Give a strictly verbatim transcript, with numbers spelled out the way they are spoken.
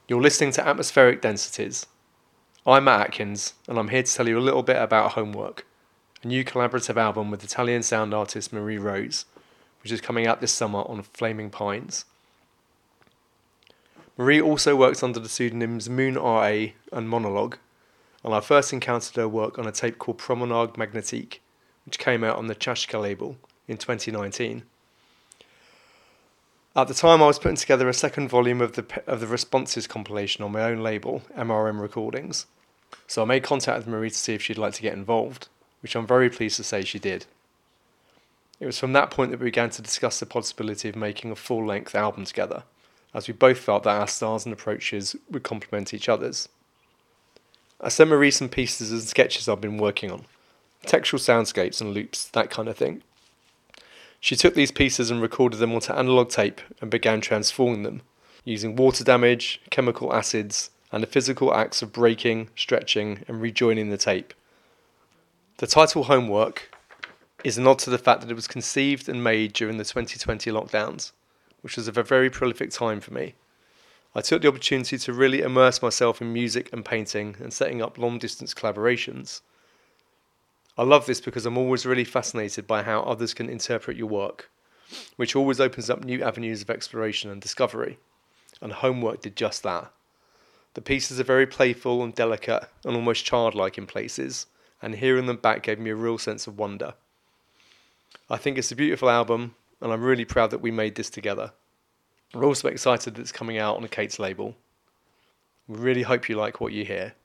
You're listening to Atmospheric Densities. I'm Matt Atkins, and I'm here to tell you a little bit about Homework, a new collaborative album with Italian sound artist Marie Rose, which is coming out this summer on Flaming Pines. Marie also works under the pseudonyms Moon R A and Monologue, and I first encountered her work on a tape called Promenade Magnétique, which came out on the Chashka label in twenty nineteen. At the time, I was putting together a second volume of the of the Responses compilation on my own label, M R M Recordings, so I made contact with Marie to see if she'd like to get involved, which I'm very pleased to say she did. It was from that point that we began to discuss the possibility of making a full-length album together, as we both felt that our styles and approaches would complement each other's. I sent Marie some pieces and sketches I've been working on, textual soundscapes and loops, that kind of thing. She took these pieces and recorded them onto analog tape and began transforming them, using water damage, chemical acids, and the physical acts of breaking, stretching, and rejoining the tape. The title Homework is a nod to the fact that it was conceived and made during the twenty twenty lockdowns, which was a very prolific time for me. I took the opportunity to really immerse myself in music and painting and setting up long-distance collaborations. I love this because I'm always really fascinated by how others can interpret your work, which always opens up new avenues of exploration and discovery, and Homework did just that. The pieces are very playful and delicate and almost childlike in places, and hearing them back gave me a real sense of wonder. I think it's a beautiful album, and I'm really proud that we made this together. We're also excited that it's coming out on a Kate's label. We really hope you like what you hear.